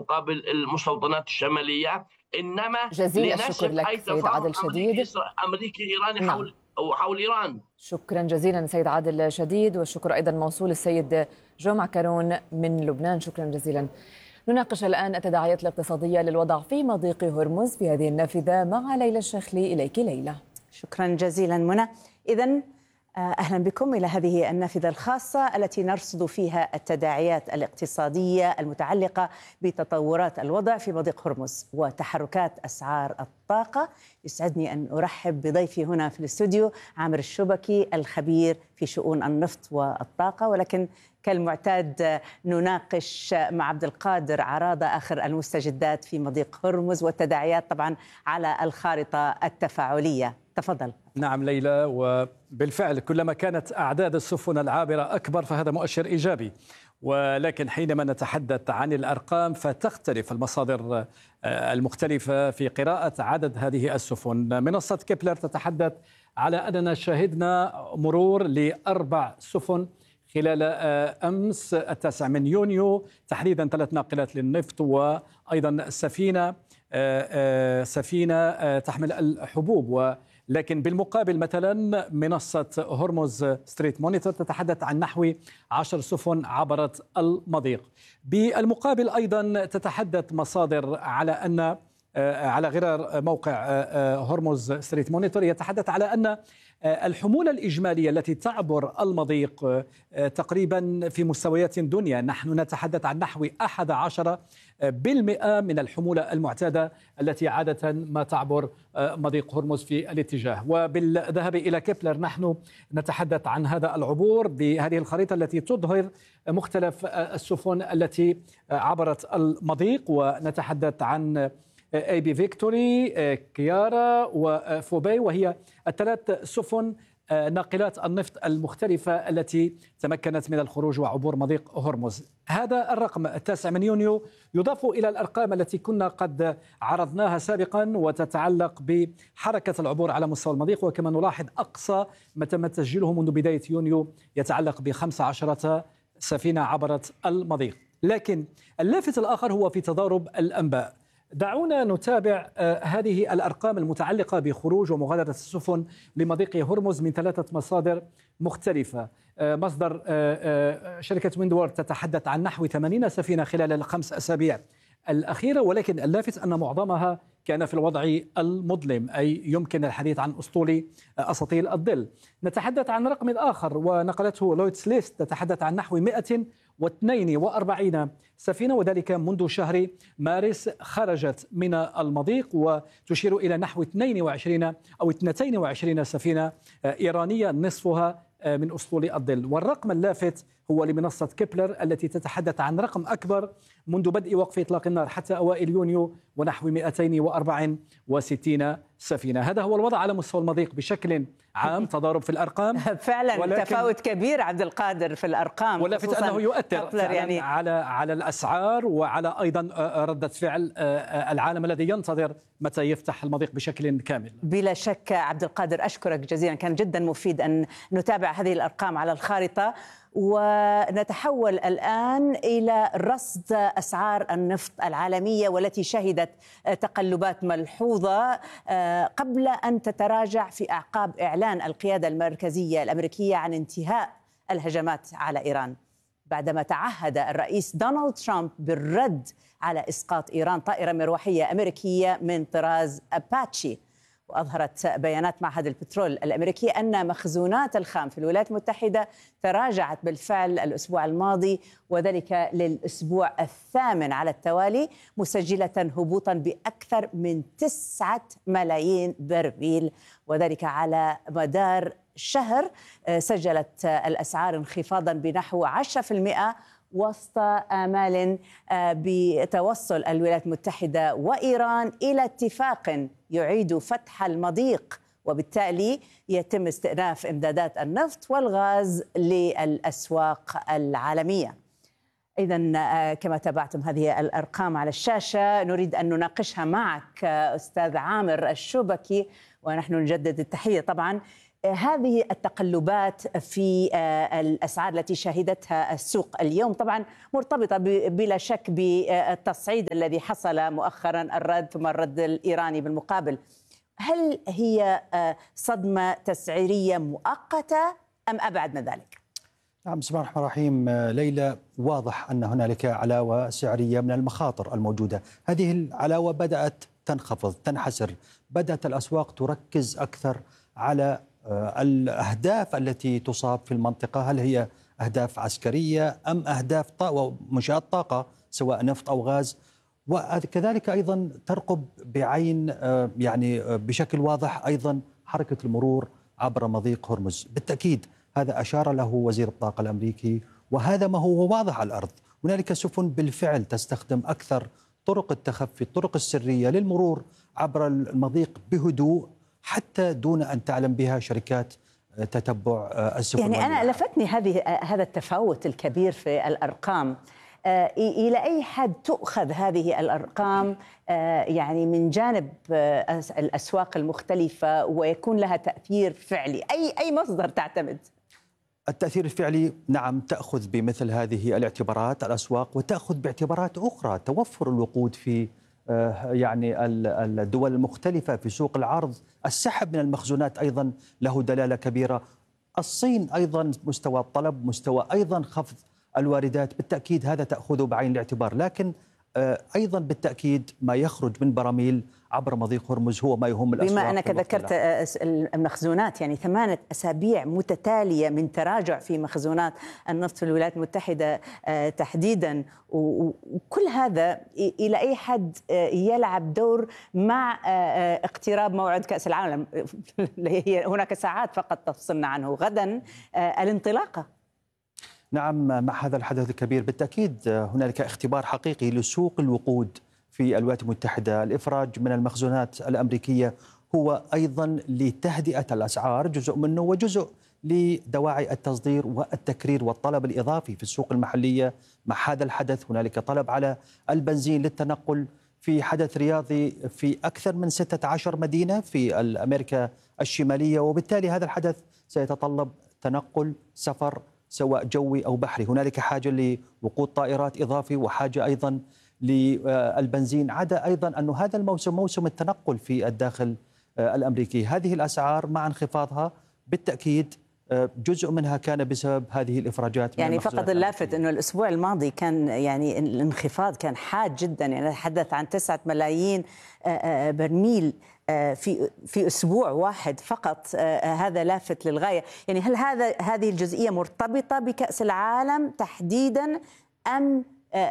مرتبطة بالمستوطنات الشمالية، إنما جزيل الشكر لنشر أي لك سيد تفاهم عادل شديد. أمريكي إيراني نعم، حول إيران. شكرا جزيلا سيد عادل شديد، والشكر أيضا موصول السيد جو معكرون من لبنان. شكرا جزيلا. نناقش الآن التداعيات الاقتصادية للوضع في مضيق هرمز في هذه النافذة مع ليلى الشخلي. إليك ليلى. شكرا جزيلا منى. إذن أهلا بكم إلى هذه النافذة الخاصة التي نرصد فيها التداعيات الاقتصادية المتعلقة بتطورات الوضع في مضيق هرمز وتحركات أسعار الطاقة. يسعدني أن أرحب بضيفي هنا في الاستوديو عامر الشبكي الخبير في شؤون النفط والطاقة، ولكن كالمعتاد نناقش مع عبد القادر عراضة آخر المستجدات في مضيق هرمز والتداعيات طبعا على الخارطة التفاعلية. تفضل. نعم ليلى، وبالفعل كلما كانت أعداد السفن العابرة أكبر فهذا مؤشر إيجابي، ولكن حينما نتحدث عن الأرقام فتختلف المصادر المختلفة في قراءة عدد هذه السفن. منصة كيبلر تتحدث على أننا شاهدنا مرور ل4 سفن خلال أمس 9 من يونيو، تحديدا 3 ناقلات للنفط وأيضا سفينة تحمل الحبوب. لكن بالمقابل مثلا منصة هرمز ستريت مونيتور تتحدث عن نحو 10 سفن عبرت المضيق. بالمقابل أيضا تتحدث مصادر على أن على غرار موقع هرمز ستريت مونيتور يتحدث على أن الحمولة الإجمالية التي تعبر المضيق تقريبا في مستويات دنيا. نحن نتحدث عن نحو 11% من الحمولة المعتادة التي عادة ما تعبر مضيق هرمز في الاتجاه. وبالذهاب إلى كيبلر نحن نتحدث عن هذا العبور بهذه الخريطة التي تظهر مختلف السفن التي عبرت المضيق، ونتحدث عن اي بي فيكتوري، كيارا وفوبي، وهي ال3 سفن ناقلات النفط المختلفة التي تمكنت من الخروج وعبور مضيق هرمز. هذا الرقم 9 من يونيو يضاف إلى الأرقام التي كنا قد عرضناها سابقا وتتعلق بحركة العبور على مستوى المضيق، وكما نلاحظ أقصى ما تم تسجيله منذ بداية يونيو يتعلق ب15 سفينة عبرت المضيق. لكن اللافت الآخر هو في تضارب الأنباء. دعونا نتابع هذه الأرقام المتعلقة بخروج ومغادرة السفن لمضيق هرمز من 3 مصادر مختلفة. مصدر شركة ويندورد تتحدث عن نحو 80 سفينة خلال ال5 أسابيع الأخيرة، ولكن اللافت أن معظمها كان في الوضع المظلم، أي يمكن الحديث عن أساطيل الظل. نتحدث عن رقم آخر ونقلته لويتس ليست تتحدث عن نحو 142 سفينة، وذلك منذ شهر مارس خرجت من المضيق، وتشير إلى نحو 22 سفينة إيرانية نصفها من أسطول الظل. والرقم اللافت هو لمنصة كيبلر التي تتحدث عن رقم أكبر منذ بدء وقف إطلاق النار حتى أوائل يونيو ونحو 264 سفينة. هذا هو الوضع على مستوى المضيق بشكل عام، تضارب في الأرقام فعلا تفاوت كبير عبد القادر في الأرقام، ولافت أنه يؤثر يعني على الأسعار وعلى أيضا ردة فعل العالم الذي ينتظر متى يفتح المضيق بشكل كامل. بلا شك عبد القادر أشكرك جزيلا، كان جدا مفيد أن نتابع هذه الأرقام على الخارطة. ونتحول الآن إلى رصد أسعار النفط العالمية والتي شهدت تقلبات ملحوظة قبل أن تتراجع في أعقاب إعلان القيادة المركزية الأمريكية عن انتهاء الهجمات على إيران، بعدما تعهد الرئيس دونالد ترامب بالرد على إسقاط إيران طائرة مروحية أمريكية من طراز أباتشي. وأظهرت بيانات معهد البترول الأمريكي أن مخزونات الخام في الولايات المتحدة تراجعت بالفعل الأسبوع الماضي، وذلك للأسبوع الثامن على التوالي، مسجلة هبوطا بأكثر من 9 ملايين برميل، وذلك على مدار شهر. سجلت الأسعار انخفاضا بنحو 10% وسط آمال بتوصل الولايات المتحدة وإيران إلى اتفاق يعيد فتح المضيق، وبالتالي يتم استئناف إمدادات النفط والغاز للأسواق العالمية. إذن كما تابعتم هذه الأرقام على الشاشة نريد أن نناقشها معك أستاذ عامر الشبكي، ونحن نجدد التحية طبعا. هذه التقلبات في الأسعار التي شهدتها السوق اليوم طبعا مرتبطة بلا شك بالتصعيد الذي حصل مؤخرا، الرد ثم الرد الإيراني بالمقابل. هل هي صدمة تسعيرية مؤقتة أم أبعد من ذلك؟ نعم، بسم الله الرحمن الرحيم. ليلى، واضح أن هنالك علاوة سعرية من المخاطر الموجودة. هذه العلاوة بدأت تنخفض تنحسر، بدأت الأسواق تركز أكثر على الأهداف التي تصاب في المنطقة، هل هي أهداف عسكرية أم أهداف ومنشآت طاقة سواء نفط أو غاز، وكذلك أيضا ترقب بعين يعني بشكل واضح أيضا حركة المرور عبر مضيق هرمز. بالتأكيد هذا أشار له وزير الطاقة الأمريكي، وهذا ما هو واضح على الأرض. هنالك سفن بالفعل تستخدم أكثر طرق التخفي، الطرق السرية للمرور عبر المضيق بهدوء حتى دون أن تعلم بها شركات تتبع السفن. يعني أنا لفتني هذا التفاوت الكبير في الأرقام. إلى أي حد تؤخذ هذه الأرقام يعني من جانب الأسواق المختلفة ويكون لها تأثير فعلي؟ أي مصدر تعتمد؟ التأثير الفعلي نعم تأخذ بمثل هذه الاعتبارات الأسواق، وتأخذ باعتبارات أخرى توفر الوقود في يعني الدول المختلفة في سوق العرض، السحب من المخزونات أيضا له دلالة كبيرة، الصين أيضا مستوى الطلب، مستوى أيضا خفض الواردات، بالتأكيد هذا تأخذه بعين الاعتبار. لكن أيضا بالتأكيد ما يخرج من براميل عبر مضيق هرمز هو ما يهم الأسواق. بما أنك ذكرت المخزونات، يعني 8 أسابيع متتالية من تراجع في مخزونات النفط في الولايات المتحدة تحديدا، وكل هذا إلى أي حد يلعب دور مع اقتراب موعد كأس العالم؟ هناك ساعات فقط تفصلنا عنه، غدا الانطلاقة. نعم، مع هذا الحدث الكبير بالتأكيد هنالك اختبار حقيقي لسوق الوقود في الولايات المتحدة. الإفراج من المخزونات الأمريكية هو أيضا لتهدئة الأسعار جزء منه، وجزء لدواعي التصدير والتكرير والطلب الإضافي في السوق المحلية. مع هذا الحدث هنالك طلب على البنزين للتنقل في حدث رياضي في أكثر من 16 مدينة في أمريكا الشمالية، وبالتالي هذا الحدث سيتطلب تنقل سفر سواء جوي أو بحري. هنالك حاجة لوقود طائرات إضافي، وحاجة أيضا للبنزين، عدا أيضا أن هذا الموسم موسم التنقل في الداخل الأمريكي. هذه الأسعار مع انخفاضها بالتأكيد جزء منها كان بسبب هذه الإفراجات. يعني فقط اللافت أنه الأسبوع الماضي كان يعني الانخفاض كان حاد جدا، يعني نتحدث عن 9 ملايين برميل في أسبوع واحد فقط. هذا لافت للغاية. يعني هل هذه الجزئية مرتبطة بكأس العالم تحديدا أم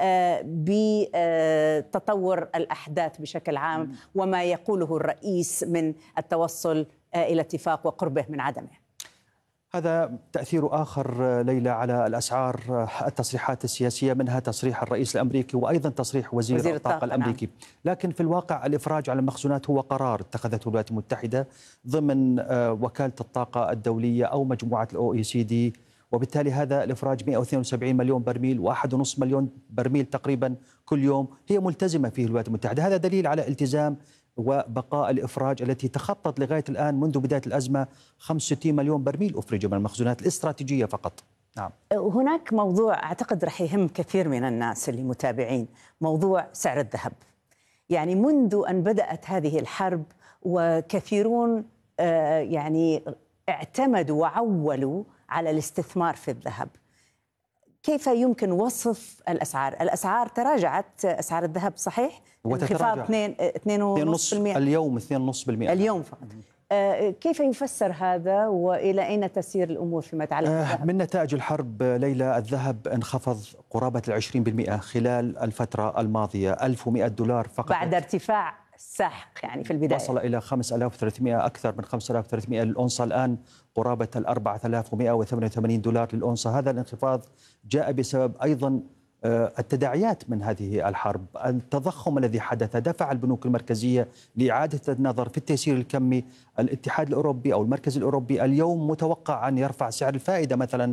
بتطور الأحداث بشكل عام وما يقوله الرئيس من التوصل إلى اتفاق وقربه من عدمه؟ هذا تأثير آخر ليلى على الأسعار، التصريحات السياسية، منها تصريح الرئيس الأمريكي وأيضا تصريح وزير الطاقة الأمريكي. نعم. لكن في الواقع الإفراج على المخزونات هو قرار اتخذته الولايات المتحدة ضمن وكالة الطاقة الدولية أو مجموعة الOECD، وبالتالي هذا الإفراج 172 مليون برميل و1.5 مليون برميل تقريبا كل يوم هي ملتزمة فيه الولايات المتحدة. هذا دليل على التزام وبقاء الإفراج التي تخطت لغاية الآن منذ بداية الأزمة 65 مليون برميل أفرج من المخزونات الاستراتيجية فقط. نعم. هناك موضوع أعتقد رح يهم كثير من الناس اللي متابعين، موضوع سعر الذهب. يعني منذ أن بدأت هذه الحرب وكثيرون يعني اعتمدوا وعولوا على الاستثمار في الذهب. كيف يمكن وصف الأسعار؟ الأسعار تراجعت، أسعار الذهب صحيح؟ انخفاض 2.5%. اليوم 2.5%. اليوم فقط. كيف يفسر هذا وإلى أين تسير الأمور فيما يتعلق بالذهب؟ من نتائج الحرب ليلى، الذهب انخفض قرابة 20% خلال الفترة الماضية، $1100 فقط بعد ارتفاع ساحق يعني في البداية. وصل إلى 5300، أكثر من 5300 للأونصة، الآن قرابة $4188 للأونصة. هذا الانخفاض جاء بسبب أيضا التداعيات من هذه الحرب. التضخم الذي حدث دفع البنوك المركزية لإعادة النظر في التيسير الكمي. الاتحاد الأوروبي أو المركز الأوروبي اليوم متوقع أن يرفع سعر الفائدة مثلا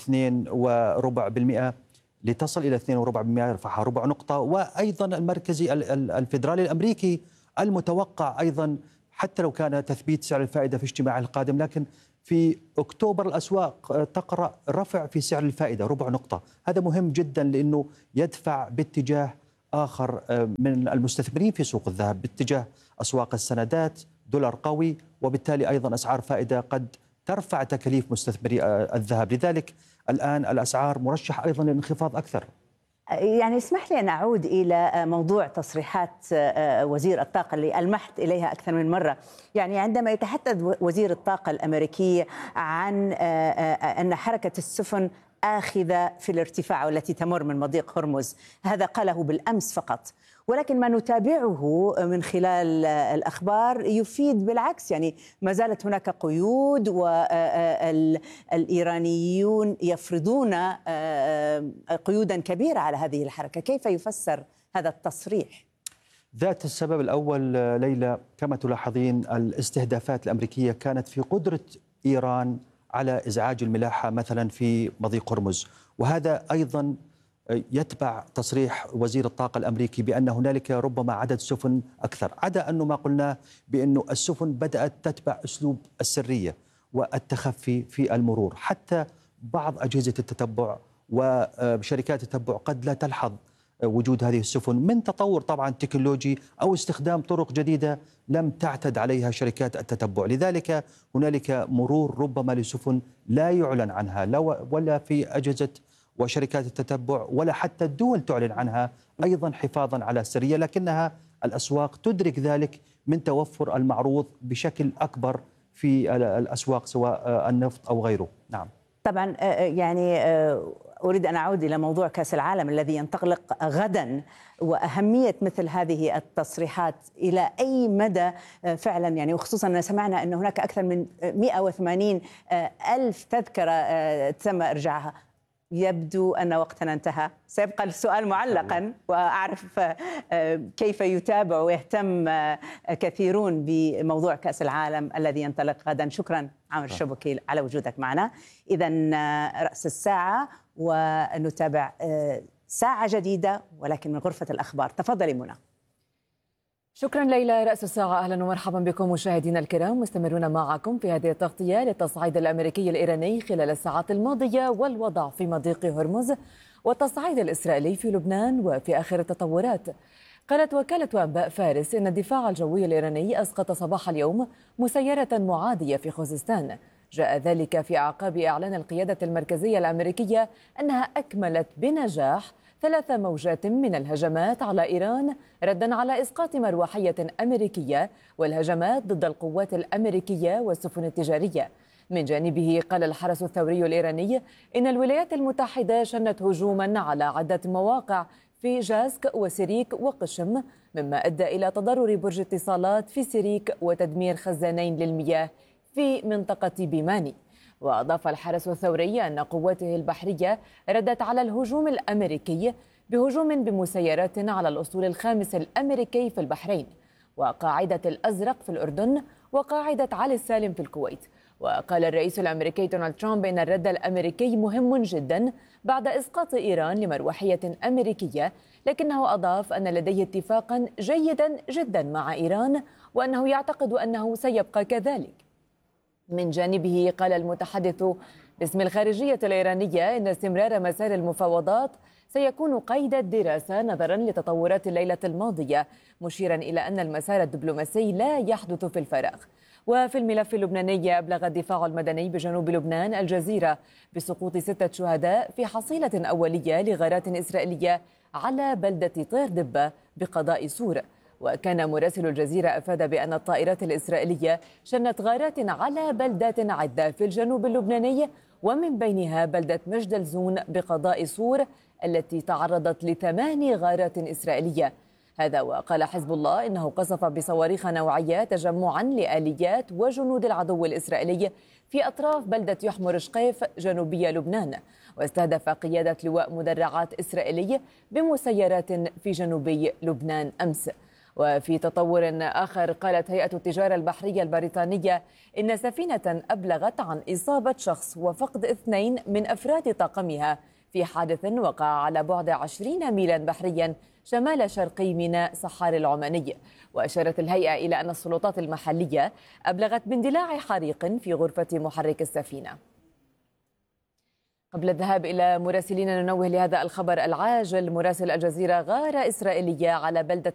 2.25% لتصل إلى 2.25%، يرفعها ربع نقطة. وأيضا المركزي الفيدرالي الأمريكي المتوقع أيضا حتى لو كان تثبيت سعر الفائدة في اجتماعه القادم، لكن في أكتوبر الأسواق تقرأ رفع في سعر الفائدة 0.5 هذا مهم جدا لأنه يدفع باتجاه آخر من المستثمرين في سوق الذهب باتجاه أسواق السندات، دولار قوي، وبالتالي أيضا أسعار فائدة قد ترفع تكاليف مستثمري الذهب. لذلك الآن الأسعار مرشح أيضا للانخفاض أكثر. يعني اسمح لي أن أعود إلى موضوع تصريحات وزير الطاقة اللي ألمحت إليها أكثر من مرة. يعني عندما يتحدث وزير الطاقة الأمريكي عن أن حركة السفن آخذة في الارتفاع والتي تمر من مضيق هرمز، هذا قاله بالأمس فقط، ولكن ما نتابعه من خلال الأخبار يفيد بالعكس. يعني ما زالت هناك قيود والإيرانيون يفرضون قيودا كبيرة على هذه الحركة. كيف يفسر هذا التصريح؟ ذات السبب الأول ليلى، كما تلاحظين الاستهدافات الأمريكية كانت في قدرة إيران على إزعاج الملاحة مثلا في مضيق هرمز، وهذا أيضا يتبع تصريح وزير الطاقة الأمريكي بأن هنالك ربما عدد سفن أكثر، عدا أنه ما قلناه بأنه السفن بدأت تتبع أسلوب السرية والتخفي في المرور. حتى بعض أجهزة التتبع وشركات التتبع قد لا تلحظ وجود هذه السفن من تطور طبعا تكنولوجي أو استخدام طرق جديدة لم تعتد عليها شركات التتبع. لذلك هنالك مرور ربما لسفن لا يعلن عنها ولا في أجهزة وشركات التتبع ولا حتى الدول تعلن عنها، أيضا حفاظا على السرية، لكنها الأسواق تدرك ذلك من توفر المعروض بشكل أكبر في الأسواق سواء النفط أو غيره. نعم طبعا. يعني أريد أن أعود إلى موضوع كأس العالم الذي ينطلق غدا، وأهمية مثل هذه التصريحات إلى أي مدى فعلا، يعني وخصوصا أن سمعنا أن هناك أكثر من 180 ألف تذكرة تم إرجاعها. يبدو أن وقتنا انتهى، سيبقى السؤال معلقا، وأعرف كيف يتابع ويهتم كثيرون بموضوع كأس العالم الذي ينطلق غدا. شكرا عامر الشبكي على وجودك معنا. إذن رأس الساعة ونتابع ساعة جديدة ولكن من غرفة الأخبار. تفضلي منى. شكرا ليلى. رأس الساعة، أهلا ومرحبا بكم مشاهدينا الكرام، مستمرون معكم في هذه التغطية للتصعيد الأمريكي الإيراني خلال الساعات الماضية والوضع في مضيق هرمز والتصعيد الإسرائيلي في لبنان وفي آخر التطورات. قالت وكالة أنباء فارس إن الدفاع الجوي الإيراني أسقط صباح اليوم مسيرة معادية في خوزستان. جاء ذلك في أعقاب إعلان القيادة المركزية الأمريكية أنها أكملت بنجاح 3 موجات من الهجمات على إيران ردا على إسقاط مروحية أمريكية والهجمات ضد القوات الأمريكية والسفن التجارية. من جانبه قال الحرس الثوري الإيراني إن الولايات المتحدة شنت هجوما على عدة مواقع في جاسك وسيريك وقشم، مما أدى إلى تضرر برج اتصالات في سيريك وتدمير خزانين للمياه في منطقة بيماني. وأضاف الحرس الثوري أن قواته البحرية ردت على الهجوم الأمريكي بهجوم بمسيرات على الأسطول الخامس الأمريكي في البحرين، وقاعدة الأزرق في الأردن، وقاعدة علي السالم في الكويت. وقال الرئيس الأمريكي دونالد ترامب إن الرد الأمريكي مهم جدا بعد إسقاط إيران لمروحية أمريكية، لكنه أضاف أن لديه اتفاقا جيدا جدا مع إيران وأنه يعتقد أنه سيبقى كذلك. من جانبه قال المتحدث باسم الخارجية الإيرانية إن استمرار مسار المفاوضات سيكون قيد الدراسة نظرا لتطورات الليلة الماضية، مشيرا إلى أن المسار الدبلوماسي لا يحدث في الفراغ. وفي الملف اللبناني أبلغ الدفاع المدني بجنوب لبنان الجزيرة بسقوط 6 شهداء في حصيلة أولية لغارات إسرائيلية على بلدة طير دبة بقضاء سور. وكان مراسل الجزيرة أفاد بأن الطائرات الإسرائيلية شنت غارات على بلدات عدة في الجنوب اللبناني، ومن بينها بلدة مجدل زون بقضاء سور التي تعرضت ل8 غارات إسرائيلية. هذا وقال حزب الله إنه قصف بصواريخ نوعية تجمعا لآليات وجنود العدو الإسرائيلي في أطراف بلدة يحمر شقيف جنوبي لبنان، واستهدف قيادة لواء مدرعات إسرائيلي بمسيرات في جنوبي لبنان أمس. وفي تطور آخر قالت هيئة التجارة البحرية البريطانية إن سفينة أبلغت عن إصابة شخص وفقد 2 من أفراد طاقمها في حادث وقع على بعد 20 ميلا بحريا شمال شرقي ميناء صحاري العماني. وأشارت الهيئة إلى أن السلطات المحلية أبلغت باندلاع حريق في غرفة محرك السفينة. قبل الذهاب إلى مراسلين ننوه لهذا الخبر العاجل. مراسل الجزيرة: غارة إسرائيلية على بلدة